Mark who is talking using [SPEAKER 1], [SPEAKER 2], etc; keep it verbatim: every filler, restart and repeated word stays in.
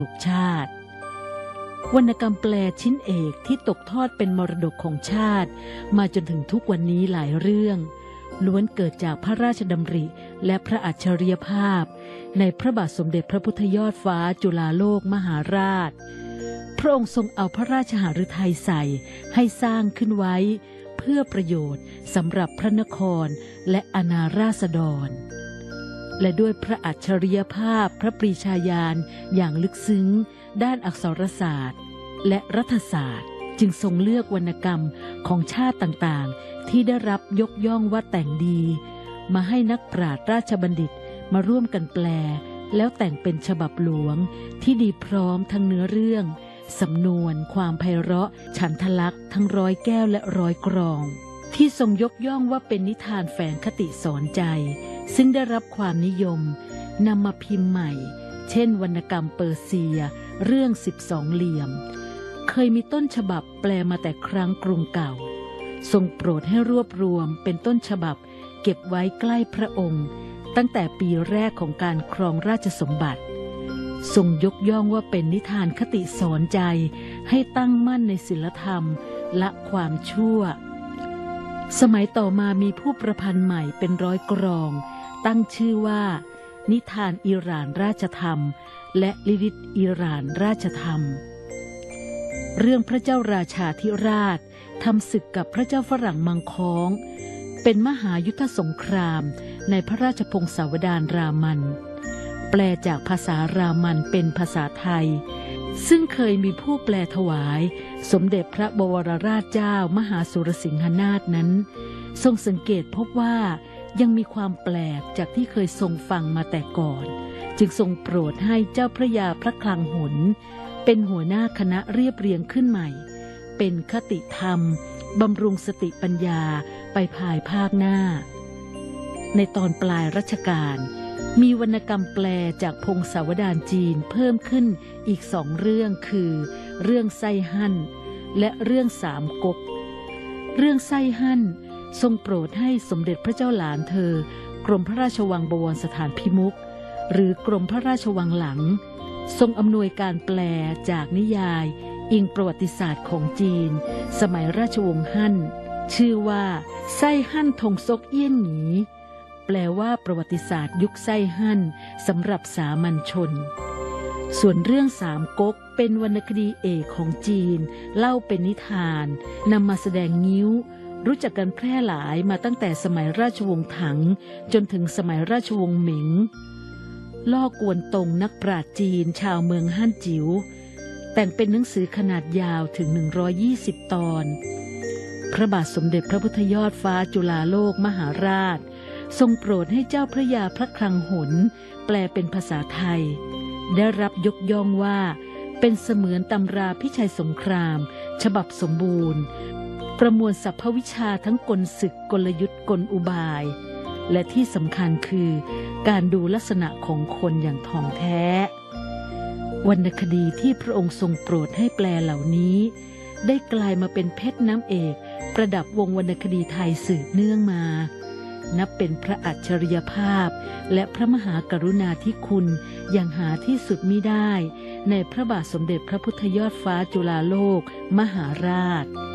[SPEAKER 1] ชาติวรรณกรรมแปลชิ้นเอกที่ตกทอดเป็นมรดกของชาติมาจนถึงทุกวันนี้หลายเรื่องล้วนเกิดจากพระราชดำริและพระอัจฉริยภาพในพระบาทสมเด็จพระพุทธยอดฟ้าจุฬาโลกมหาราชพระองค์ทรงเอาพระราชหฤทัยใส่ให้สร้างขึ้นไว้เพื่อประโยชน์สำหรับพระนครและอาณาราษฎรและด้วยพระอัจฉริยภาพพระปรีชาญาณอย่างลึกซึ้งด้านอักษรศาสตร์และรัฐศาสตร์จึงทรงเลือกวรรณกรรมของชาติต่างๆที่ได้รับยกย่องว่าแต่งดีมาให้นักปราชญ์ราชบัณฑิตมาร่วมกันแปลแล้วแต่งเป็นฉบับหลวงที่ดีพร้อมทั้งเนื้อเรื่องสำนวนความไพเราะฉันทลักษณ์ทั้งร้อยแก้วและร้อยกรองที่ทรงยกย่องว่าเป็นนิทานแฝงคติสอนใจซึ่งได้รับความนิยมนำมาพิมพ์ใหม่เช่นวรรณกรรมเปอร์เซียเรื่องสิบสองเหลี่ยมเคยมีต้นฉบับแปลมาแต่ครั้งกรุงเก่าทรงโปรดให้รวบรวมเป็นต้นฉบับเก็บไว้ใกล้พระองค์ตั้งแต่ปีแรกของการครองราชสมบัติทรงยกย่องว่าเป็นนิทานคติสอนใจให้ตั้งมั่นในศีลธรรมละความชั่วสมัยต่อมามีผู้ประพันธ์ใหม่เป็นร้อยกรองตั้งชื่อว่านิทานอิหร่านราชธรรมและลิลิตอิหร่านราชธรรมเรื่องพระเจ้าราชาธิราชทำศึกกับพระเจ้าฝรั่งมังค้องเป็นมหายุทธสงครามในพระราชพงศาวดารรามันแปลจากภาษารามันเป็นภาษาไทยซึ่งเคยมีผู้แปลถวายสมเด็จพระบวรราชเจ้ามหาสุรสิงหนาถนั้นทรงสังเกตพบว่ายังมีความแปลกจากที่เคยทรงฟังมาแต่ก่อนจึงทรงโปรดให้เจ้าพระยาพระคลังหนเป็นหัวหน้าคณะเรียบเรียงขึ้นใหม่เป็นคติธรรมบำรุงสติปัญญาไปภายภาคหน้าในตอนปลายรัชกาลมีวรรณกรรมแปลจากพงศาวดารจีนเพิ่มขึ้นอีกสองเรื่องคือเรื่องไส้หั่นและเรื่องสามก๊กเรื่องไส้หั่นทรงโปรดให้สมเด็จพระเจ้าหลานเธอกรมพระราชวังบวรสถานพิมุขหรือกรมพระราชวังหลังทรงอำนวยการแปลจากนิยายอิงประวัติศาสตร์ของจีนสมัยราชวงศ์ฮั่นชื่อว่าไส้หั่นทงซกเอี้ยนหงีแปลว่าประวัติศาสตร์ยุคไส้หั่นสำหรับสามัญชนส่วนเรื่องสามก๊กเป็นวรรณคดีเอกของจีนเล่าเป็นนิทานนำมาแสดงงิ้วรู้จักกันแพร่หลายมาตั้งแต่สมัยราชวงศ์ถังจนถึงสมัยราชวงศ์หมิงล่อกวนตงนักปราชญ์จีนชาวเมืองฮั่นจิ๋วแต่งเป็นหนังสือขนาดยาวถึงหนึ่งร้อยยี่สิบตอนพระบาทสมเด็จพระพุทธยอดฟ้าจุฬาโลกมหาราชทรงโปรดให้เจ้าพระยาพระคลังหนแปลเป็นภาษาไทยได้รับยกย่องว่าเป็นเสมือนตำราพิชัยสงครามฉบับสมบูรณ์ประมวลสรรพวิชาทั้งกลศึกกลยุทธ์กลอุบายและที่สำคัญคือการดูลักษณะของคนอย่างท่องแท้วรรณคดีที่พระองค์ทรงโปรดให้แปลเหล่านี้ได้กลายมาเป็นเพชรน้ำเอกประดับวงวรรณคดีไทยสืบเนื่องมานับเป็นพระอัจฉริยภาพและพระมหากรุณาธิคุณอย่างหาที่สุดมิได้ในพระบาทสมเด็จพระพุทธยอดฟ้าจุฬาโลกมหาราช